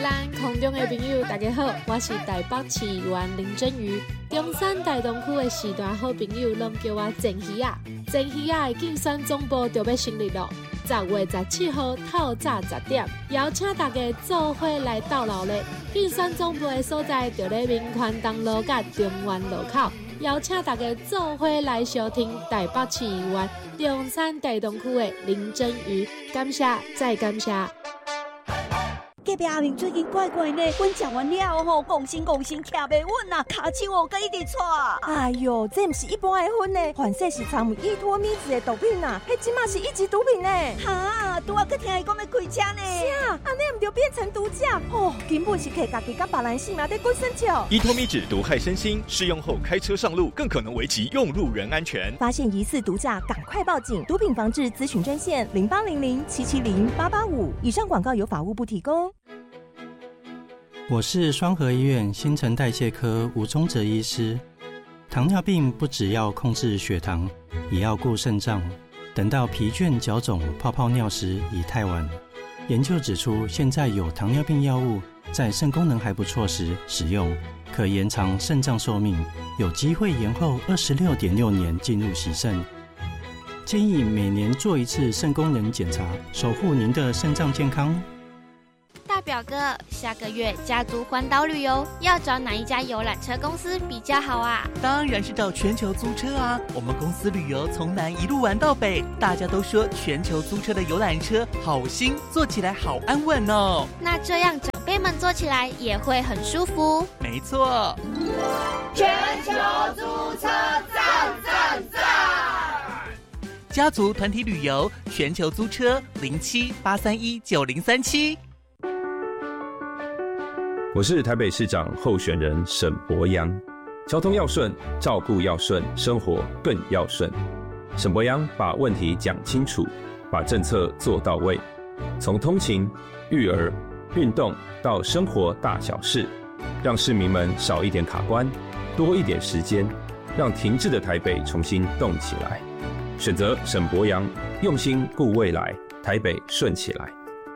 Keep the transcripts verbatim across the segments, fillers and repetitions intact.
咱空中的朋友大家好，我是台北市议员林真瑜。中山大东区的时段好朋友拢叫我郑鱼啊。郑鱼啊的竞选总部就要成立了，十月十七号透早十点，邀请大家做伙来到老咧。竞选总部的所在就在民权东路甲中原路口，邀请大家做伙来收听台北市议员中山大东区的林真瑜。感谢，再感谢。 隔壁阿明最近怪怪呢，阮食完了吼，讲心讲心徛袂稳啊，骹手哦，佮一直喘。 哎哟，这毋是一般的薰呢，反正是掺有依托咪子的毒品啊，迄即马是一级毒品呢。 哈，拄啊，佮听伊讲要开车呢。 是啊，安尼毋就变成毒驾哦，根本是摕家己甲别人性命在滚生笑。 依托咪酯毒害身心，使用后开车上路更可能危及用路人安全。 发现疑似毒驾，赶快报警！毒品防治咨询专线零八零零七七零八八五。以上广告由法务部提供。 我是双和医院新陈代谢科吴宗哲医师。糖尿病不只要控制血糖，也要顾肾脏。等到疲倦、脚肿、泡泡尿时已太晚。研究指出，现在有糖尿病药物在肾功能还不错时使用，可延长肾脏寿命，有机会延后二十六点六年进入洗肾。建议每年做一次肾功能检查，守护您的肾脏健康。 大表哥，下个月家族环岛旅游要找哪一家游览车公司比较好啊？ 当然是找全球租车啊！我们公司旅游从南一路玩到北，大家都说全球租车的游览车好新，坐起来好安稳哦。 那这样长辈们坐起来也会很舒服。 没错， 全球租车赞赞赞！ 家族团体旅游，全球租车零七八三一九零三七。 我是台北市长候选人沈伯洋，交通要顺，照顾要顺，生活更要顺。沈伯洋把问题讲清楚，把政策做到位，从通勤、育儿、运动到生活大小事，让市民们少一点卡关，多一点时间，让停滞的台北重新动起来。选择沈伯洋，用心顾未来，台北顺起来。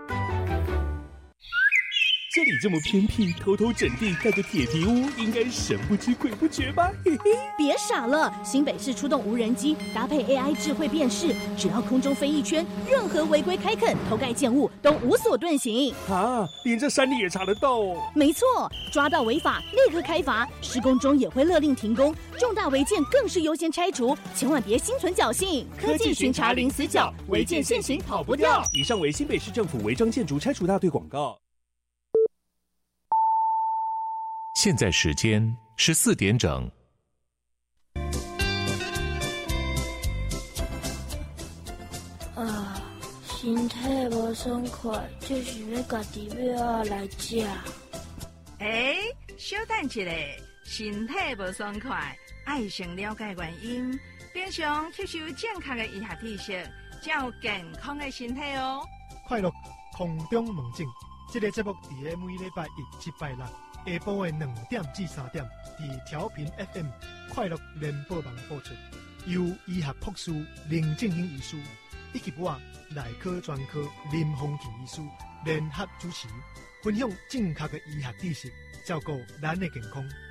这里这么偏僻，偷偷整地盖个铁皮屋，应该神不知鬼不觉吧？嘿嘿， 别傻了！新北市出动无人机，搭配 A I 智慧辨识，只要空中飞一圈，任何违规开垦、偷盖建物都无所遁形。 啊，连这山里也查得到哦？ 没错，抓到违法立刻开罚，施工中也会勒令停工，重大违建更是优先拆除，千万别心存侥幸。 科技巡查零死角，违建现行跑不掉。以上为新北市政府违章建筑拆除大队广告。 现在时间十四点整。 啊，身体无爽快，就是要家己要啊来食。 哎，小等一下，身体无爽快，爱先了解原因，平常吸收正确的医学知识，才有健康的身体哦。 快乐空中门诊，这个节目伫个每礼拜一、七、拜六。下晡的两點至三點，伫調頻 F M 快樂聯播網播出，由醫學博士林正英醫師以及我內科專科林豐健醫師聯合主持，分享正確的醫學知識，照顧咱的健康。